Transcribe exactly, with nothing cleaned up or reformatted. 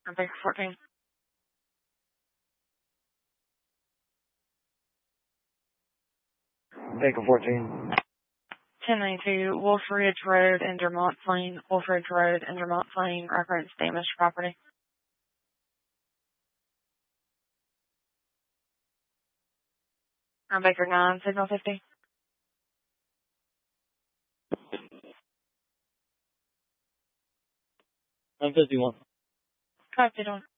I'm Baker fourteen. Baker fourteen. ten ninety-two, Wolf Ridge Road in Dermont Plain. Wolf Ridge Road in Dermont Plain. Reference damaged property. I'm Baker nine, signal fifty. I'm fifty-one. Copy,